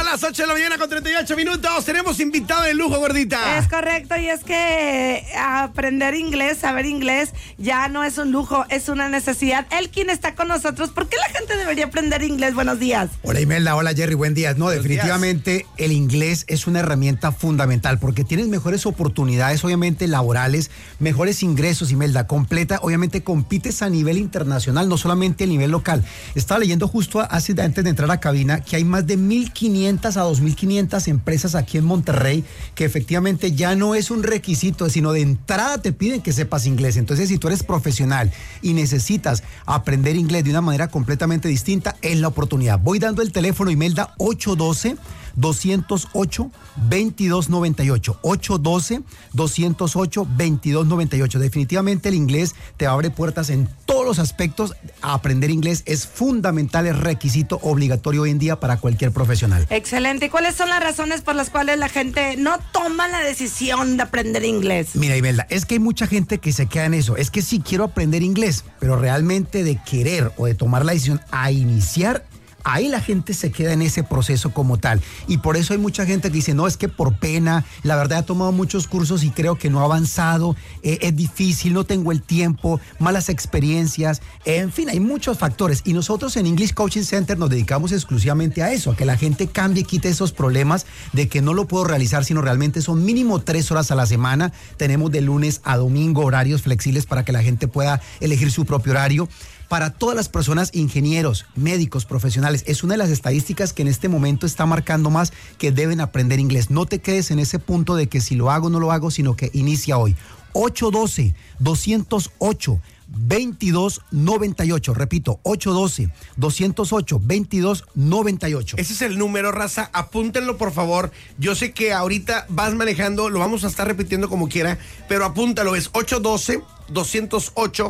las 8 de la mañana con 38 minutos. Tenemos invitado de lujo, gordita. Es correcto, y es que aprender inglés, saber inglés, ya no es un lujo, es una necesidad. Elkin está con nosotros. ¿Por qué la gente debería aprender inglés? Buenos días. Hola Imelda, hola Jerry, buen día. No, Buenos definitivamente días. El inglés es una herramienta fundamental porque tienes mejores oportunidades, obviamente laborales, mejores ingresos, Imelda, completa. Obviamente compites a nivel internacional, no solamente a nivel local. Estaba leyendo justo antes de entrar a cabina que hay más de 1,500 a 2,500 empresas aquí en Monterrey que efectivamente ya no es un requisito, sino de entrada te piden que sepas inglés. Entonces, si tú eres profesional y necesitas aprender inglés de una manera completamente distinta, es la oportunidad. Voy dando el teléfono, Imelda, 812-208-2298. 812-208-2298. Definitivamente el inglés te abre puertas en todos los aspectos. Aprender inglés es fundamental, es requisito obligatorio hoy en día para cualquier profesional. Excelente. ¿Y cuáles son las razones por las cuales la gente no toma la decisión de aprender inglés? Mira, Imelda, es que hay mucha gente que se queda en eso. Es que sí quiero aprender inglés, pero realmente de querer o de tomar la decisión a iniciar, ahí la gente se queda en ese proceso como tal. Y por eso hay mucha gente que dice, no, es que por pena, la verdad he tomado muchos cursos y creo que no he avanzado, es difícil, no tengo el tiempo, malas experiencias, en fin, hay muchos factores. Y nosotros en English Coaching Center nos dedicamos exclusivamente a eso, a que la gente cambie y quite esos problemas de que no lo puedo realizar, sino realmente son mínimo 3 horas a la semana. Tenemos de lunes a domingo horarios flexibles para que la gente pueda elegir su propio horario. Para todas las personas, ingenieros, médicos, profesionales, es una de las estadísticas que en este momento está marcando más que deben aprender inglés. No te quedes en ese punto de que si lo hago o no lo hago, sino que inicia hoy. 812-208-2298. Repito, 812-208-2298. Ese es el número, raza. Apúntenlo, por favor. Yo sé que ahorita vas manejando, lo vamos a estar repitiendo como quiera, pero apúntalo. Es 812-208-2298.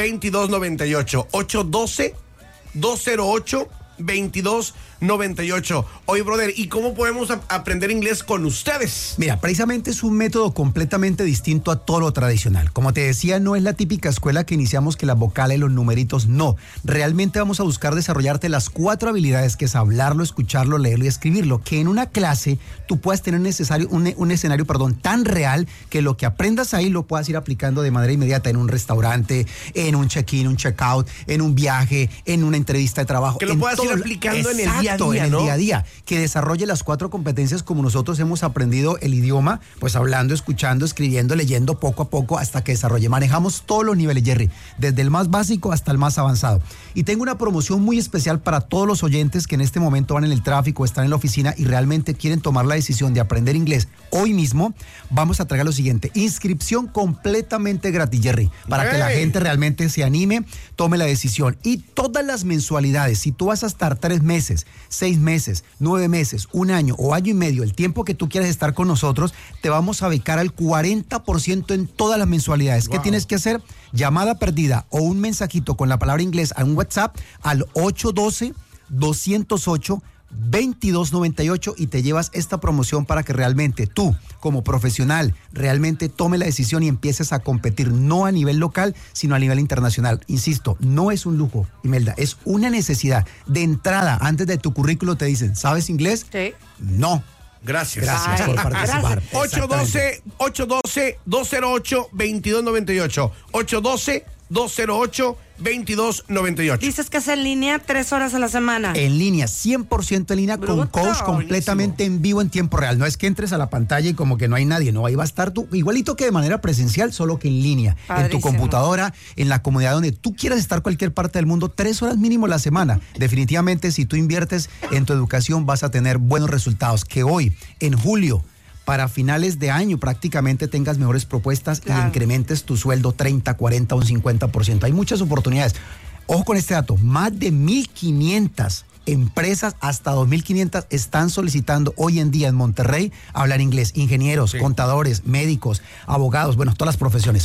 812-208-2298. Oye, brother, ¿y cómo podemos aprender inglés con ustedes? Mira, precisamente es un método completamente distinto a todo lo tradicional. Como te decía, no es la típica escuela que iniciamos que las vocales, los numeritos, no. Realmente vamos a buscar desarrollarte las 4 habilidades, que es hablarlo, escucharlo, leerlo y escribirlo, que en una clase tú puedas tener un escenario tan real que lo que aprendas ahí lo puedas ir aplicando de manera inmediata en un restaurante, en un check-in, un check-out, en un viaje, en una entrevista de trabajo. Que lo puedas ir aplicando en el día a día, en ¿no? el día a día, que desarrolle las 4 competencias como nosotros hemos aprendido el idioma, pues hablando, escuchando, escribiendo, leyendo poco a poco hasta que desarrolle. Manejamos todos los niveles, Jerry, desde el más básico hasta el más avanzado. Y tengo una promoción muy especial para todos los oyentes que en este momento van en el tráfico, están en la oficina y realmente quieren tomar la decisión de aprender inglés hoy mismo. Vamos a traer lo siguiente: inscripción completamente gratis, Jerry, para que la gente realmente se anime, tome la decisión. Y todas las mensualidades, si tú vas a estar 3 meses, 6 meses, 9 meses, 1 año o año y medio, el tiempo que tú quieras estar con nosotros, te vamos a becar al 40% en todas las mensualidades. Wow. ¿Qué tienes que hacer? Llamada perdida o un mensajito con la palabra inglés a un WhatsApp al 812-208-2298 y te llevas esta promoción para que realmente tú, como profesional, realmente tome la decisión y empieces a competir, no a nivel local, sino a nivel internacional. Insisto, no es un lujo, Imelda, es una necesidad. De entrada, antes de tu currículo te dicen, ¿sabes inglés? Sí. No. Gracias. Gracias por participar. 812-208-2298. 812-208-2298. Dices que es en línea 3 horas a la semana. En línea, 100% en línea, con coach completamente en vivo en tiempo real. No es que entres a la pantalla y como que no hay nadie, no, ahí va a estar tú, igualito que de manera presencial, solo que en línea, Padrísimo. en tu computadora, en la comodidad donde tú quieras estar, cualquier parte del mundo, 3 horas mínimo la semana. Definitivamente, si tú inviertes en tu educación, vas a tener buenos resultados. Que hoy, en julio, para finales de año prácticamente tengas mejores propuestas, claro, y incrementes tu sueldo 30, 40 o un 50%. Hay muchas oportunidades. Ojo con este dato, más de 1,500 empresas, hasta 2,500 están solicitando hoy en día en Monterrey hablar inglés. Ingenieros, sí, contadores, médicos, abogados, bueno, todas las profesiones.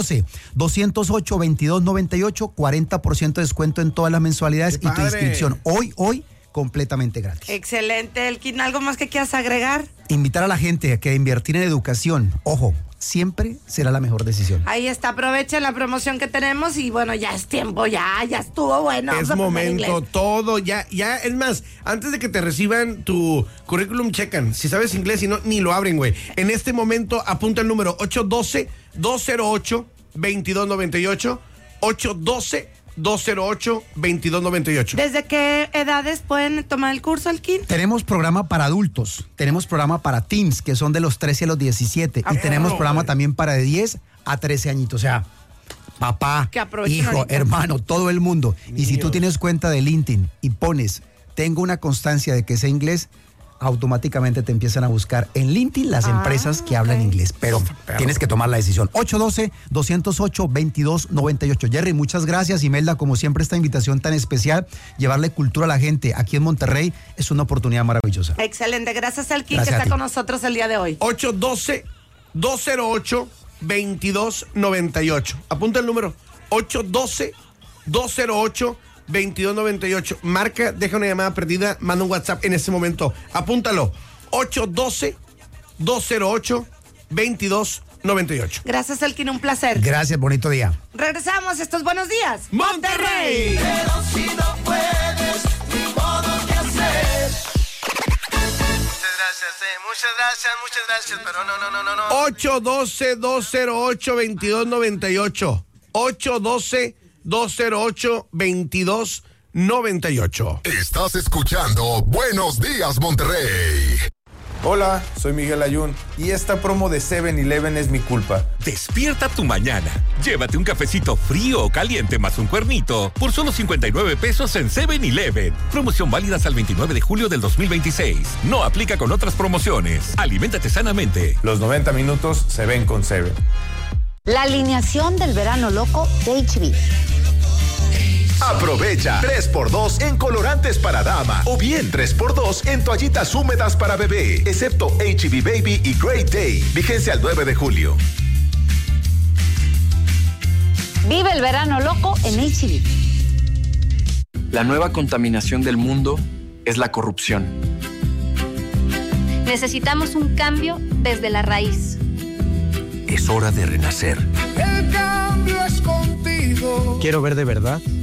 812-208-2298, 40% de descuento en todas las mensualidades y tu inscripción hoy completamente gratis. Excelente, Elkin. ¿Algo más que quieras agregar? Invitar a la gente a que invertir en educación. Ojo, siempre será la mejor decisión. Ahí está, aprovechen la promoción que tenemos y bueno, ya es tiempo, ya estuvo bueno. Es momento, todo, ya, es más, antes de que te reciban tu currículum, checan, si sabes inglés, si no, ni lo abren, güey. En este momento, apunta el número 812-208-2298, 812-208-2298. ¿Desde qué edades pueden tomar el curso, Elkin? Tenemos programa para adultos, tenemos programa para teens, que son de los 13 a los 17, y tenemos programa también para de 10 a 13 añitos, o sea, papá, hijo, ahorita, hermano, todo el mundo. Y si tú tienes cuenta de LinkedIn y pones, tengo una constancia de que sé inglés, automáticamente te empiezan a buscar en LinkedIn las empresas que hablan inglés. Pero tienes que tomar la decisión. 812-208-2298. Jerry, muchas gracias. Imelda, como siempre, esta invitación tan especial, llevarle cultura a la gente aquí en Monterrey, es una oportunidad maravillosa. Excelente. Gracias al Elkin que está con nosotros el día de hoy. 812-208-2298. Apunta el número. 812-208-2298. 2298. Deja una llamada perdida, manda un WhatsApp en este momento. Apúntalo. 812-208-2298. Gracias, Elkin, un placer. Gracias, bonito día. Regresamos, estos buenos días. ¡Monterrey! Pero si no puedes, ni modo que hacer. Muchas gracias, pero no. 812-208-2298. 812-208-2298. Estás escuchando Buenos Días, Monterrey. Hola, soy Miguel Ayun y esta promo de 7-Eleven es mi culpa. Despierta tu mañana. Llévate un cafecito frío o caliente más un cuernito por solo 59 pesos en 7-Eleven. Promoción válida hasta el 29 de julio del 2026. No aplica con otras promociones. Aliméntate sanamente. Los 90 minutos se ven con 7. La alineación del verano loco de HB. Aprovecha 3x2 en colorantes para dama o bien 3x2 en toallitas húmedas para bebé, excepto HB Baby y Great Day. Vigencia al 9 de julio. Vive el verano loco en HB. La nueva contaminación del mundo es la corrupción. Necesitamos un cambio desde la raíz. Es hora de renacer. El cambio es contigo. Quiero ver de verdad